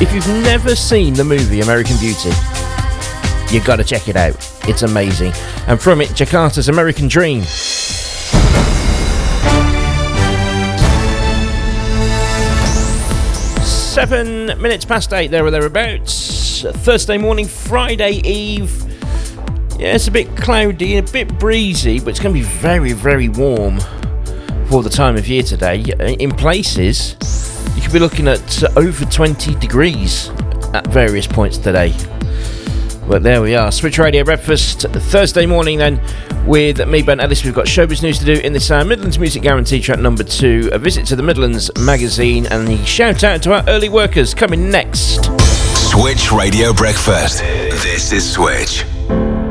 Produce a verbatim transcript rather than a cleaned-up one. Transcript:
If you've never seen the movie American Beauty, you've got to check it out. It's amazing. And from it, Jakarta's American Dream. Seven minutes past eight, there or thereabouts. Thursday morning, Friday Eve. Yeah, it's a bit cloudy, a bit breezy, but it's going to be very, very warm for the time of year today. In places, you could be looking at over twenty degrees at various points today. But there we are. Switch Radio Breakfast, Thursday morning then, with me, Ben Ellis. We've got showbiz news to do in this hour. Midlands Music Guarantee track number two, a visit to the Midlands magazine, and the shout out to our early workers coming next. Switch Radio Breakfast. This is Switch.